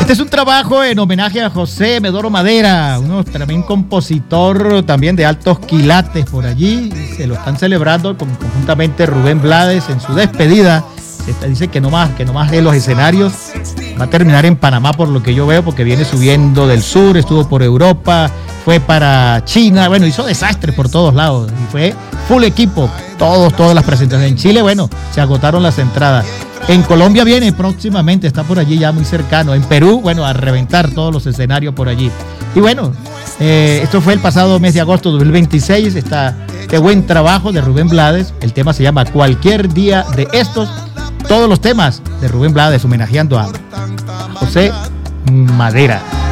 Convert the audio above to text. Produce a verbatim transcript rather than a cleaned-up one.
Este es un trabajo en homenaje a José Medoro Madera, uno también compositor también de altos quilates por allí. Se lo están celebrando con, conjuntamente Rubén Blades en su despedida. Se está, dice que no más, que no más de los escenarios. Va a terminar en Panamá por lo que yo veo, porque viene subiendo del sur, estuvo por Europa, fue para China, bueno, hizo desastres por todos lados y fue full equipo, todos, todas las presentaciones. En Chile, bueno, se agotaron las entradas. En Colombia viene próximamente, está por allí ya muy cercano. En Perú, bueno, a reventar todos los escenarios por allí. Y bueno, eh, esto fue el pasado mes de agosto de dos mil veintiséis, está este buen trabajo de Rubén Blades. El tema se llama Cualquier Día de Estos. Todos los temas de Rubén Blades homenajeando a José Madera.